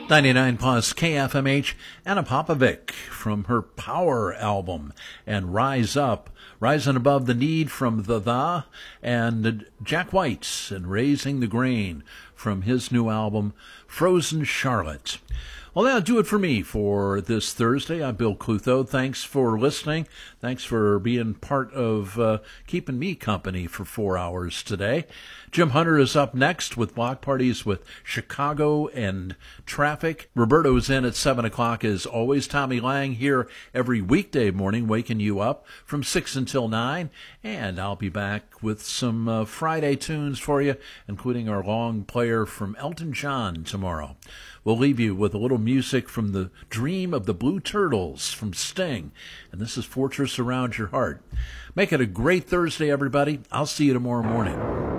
99 plus KFMH, Anna Popovic from her Power album, and Rise Up, Rising Above the Need from The, and Jack White and Raising the Grain from his new album, Frozen Charlotte. Well, that'll do it for me for this Thursday. I'm Bill Clutho. Thanks for listening. Thanks for being part of keeping me company for 4 hours today. Jim Hunter is up next with Block Parties with Chicago and Traffic. Roberto's in at 7 o'clock as always. Tommy Lang here every weekday morning, waking you up from 6 until 9. And I'll be back with some Friday tunes for you, including our long player from Elton John tomorrow. We'll leave you with a little music from the Dream of the Blue Turtles from Sting. And this is Fortress Around Your Heart. Make it a great Thursday, everybody. I'll see you tomorrow morning.